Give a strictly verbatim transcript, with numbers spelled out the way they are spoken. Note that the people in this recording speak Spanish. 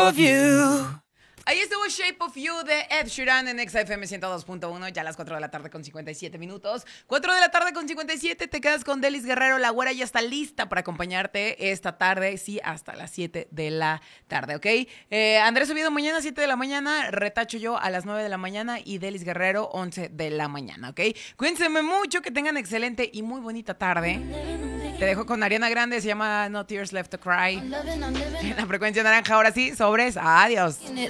of You. Ahí estuvo Shape of You de Ed Sheeran en X F M ciento dos punto uno, ya a las cuatro de la tarde con cincuenta y siete minutos. cuatro de la tarde con cincuenta y siete, te quedas con Delis Guerrero. La güera ya está lista para acompañarte esta tarde, sí, hasta las siete de la tarde, ¿ok? Eh, Andrés Oviedo mañana, siete de la mañana, Retacho yo a las nueve de la mañana y Delis Guerrero, once de la mañana, ¿ok? Cuídense mucho, que tengan excelente y muy bonita tarde. Te dejo con Ariana Grande, se llama No Tears Left to Cry. En la frecuencia naranja, ahora sí, sobres, adiós.